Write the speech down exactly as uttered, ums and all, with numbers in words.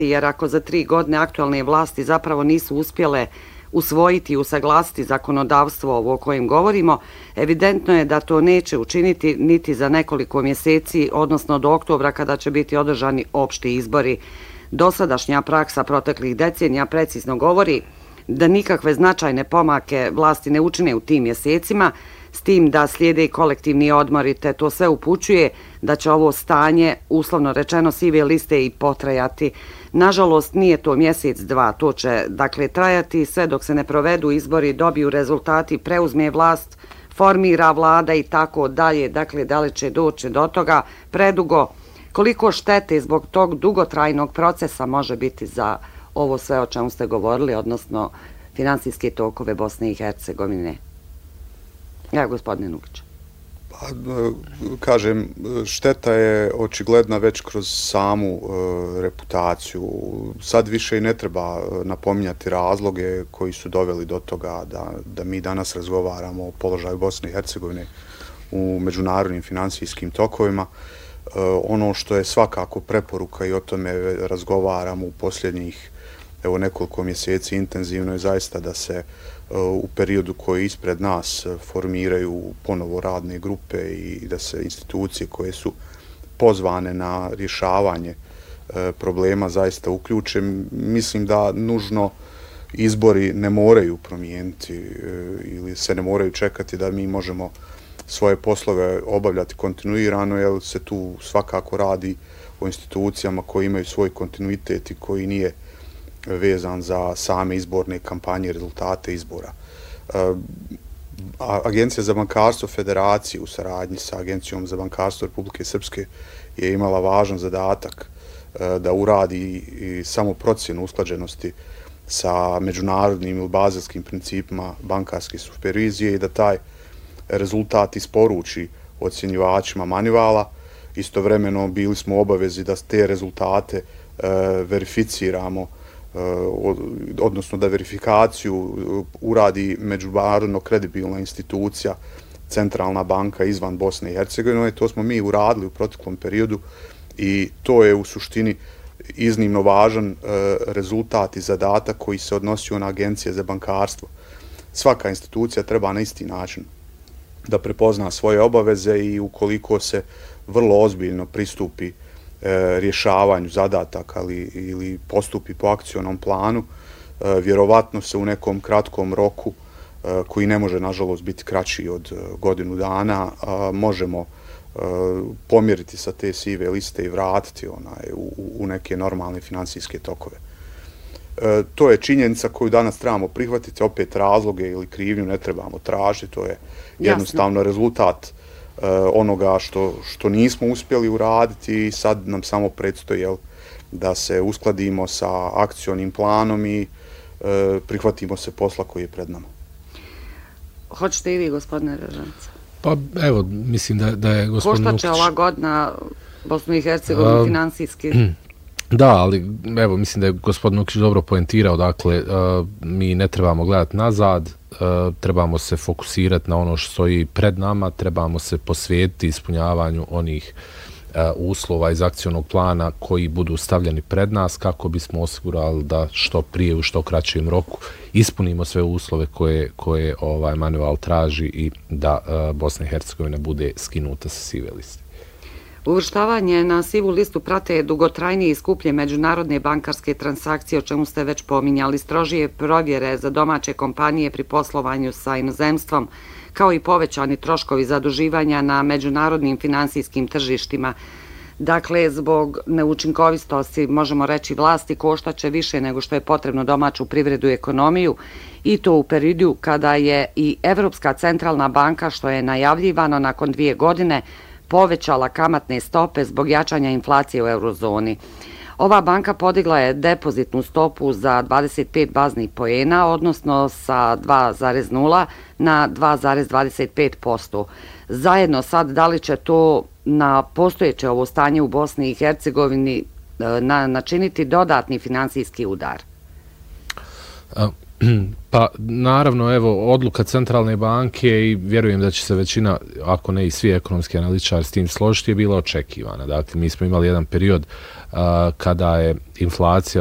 jer ako za tri godine aktualne vlasti zapravo nisu uspjele usvojiti i usaglasiti zakonodavstvo ovo o kojem govorimo, evidentno je da to neće učiniti niti za nekoliko mjeseci, odnosno do oktobra kada će biti održani opšti izbori. Dosadašnja praksa proteklih decenija precizno govori da nikakve značajne pomake vlasti ne učine u tim mjesecima, s tim da slijede i kolektivni odmori, te to sve upućuje da će ovo stanje, uslovno rečeno, sive liste i potrajati. Nažalost, nije to mjesec, dva, to će dakle trajati sve dok se ne provedu izbori, dobiju rezultati, preuzme vlast, formira vlada i tako dalje. Dakle, da li će doći do toga predugo? Koliko štete zbog tog dugotrajnog procesa može biti za ovo sve o čemu ste govorili, odnosno finansijske tokove Bosne i Hercegovine? Ja, gospodine Nukić. Pa, kažem, šteta je očigledna već kroz samu e, reputaciju. Sad više i ne treba napominjati razloge koji su doveli do toga da, da mi danas razgovaramo o položaju Bosne i Hercegovine u međunarodnim finansijskim tokovima. E, ono što je svakako preporuka i o tome razgovaramo u posljednjih evo, nekoliko mjeseci intenzivno je zaista da se u periodu koji ispred nas formiraju ponovo radne grupe i da se institucije koje su pozvane na rješavanje problema zaista uključe. Mislim da nužno izbori ne moraju promijeniti ili se ne moraju čekati da mi možemo svoje poslove obavljati kontinuirano, jer se tu svakako radi o institucijama koji imaju svoj kontinuitet i koji nije vezan za same izborne kampanje i rezultate izbora. Agencija za bankarstvo Federacije u saradnji sa Agencijom za bankarstvo Republike Srpske je imala važan zadatak da uradi samo procjenu usklađenosti sa međunarodnim ili bazelskim principima bankarske supervizije i da taj rezultat isporuči ocjenjivačima Manivala. Istovremeno bili smo u obavezi da te rezultate verificiramo, odnosno da verifikaciju uradi međunarodno kredibilna institucija, centralna banka izvan Bosne i Hercegovine. To smo mi uradili u proteklom periodu i to je u suštini iznimno važan rezultat i zadatak koji se odnosio na agencije za bankarstvo. Svaka institucija treba na isti način da prepozna svoje obaveze i ukoliko se vrlo ozbiljno pristupi rješavanju zadataka ili postupi po akcionom planu, vjerovatno se u nekom kratkom roku, koji ne može nažalost biti kraći od godinu dana, možemo pomjeriti sa te sive liste i vratiti onaj u neke normalne finansijske tokove. To je činjenica koju danas trebamo prihvatiti, opet razloge ili krivnju ne trebamo tražiti, to je jednostavno rezultat onoga što, što nismo uspjeli uraditi i sad nam samo predstoji jel, da se uskladimo sa akcionim planom i e, prihvatimo se posla koji je pred nama. Hoćete i vi, gospodine Režanca? Pa evo, mislim da, da je gospodin Nukić... Košta će ova godina Bosnu i Hercegovini finansijski? Da, ali evo, mislim da je gospodin Nukić dobro poentirao, dakle, uh, mi ne trebamo gledati nazad, uh, trebamo se fokusirati na ono što stoji pred nama, trebamo se posvetiti ispunjavanju onih uh, uslova iz akcionog plana koji budu stavljeni pred nas kako bismo osigurali da što prije u što kraćem roku ispunimo sve uslove koje, koje ovaj manual traži i da uh, Bosna i Hercegovina bude skinuta sa sive liste. Uvrštavanje na sivu listu prate dugotrajnije i skuplje međunarodne bankarske transakcije, o čemu ste već pominjali, strožije provjere za domaće kompanije pri poslovanju sa inozemstvom, kao i povećani troškovi zaduživanja na međunarodnim finansijskim tržištima. Dakle, zbog neučinkovitosti, možemo reći, vlasti koštaće više nego što je potrebno domaću privredu i ekonomiju, i to u periodu kada je i Evropska centralna banka, što je najavljivano nakon dvije godine, povećala kamatne stope zbog jačanja inflacije u eurozoni. Ova banka podigla je depozitnu stopu za dvadeset pet baznih poena, odnosno sa dva zarez nula na dva zarez dvadeset pet posto. Zajedno sad, da li će to na postojeće ovo stanje u Bosni i Hercegovini na, načiniti dodatni finansijski udar? Pa naravno, evo, odluka centralne banke i vjerujem da će se većina, ako ne i svi ekonomski analitičari s tim složiti, je bila očekivana. Dakle, mi smo imali jedan period uh, kada je inflacija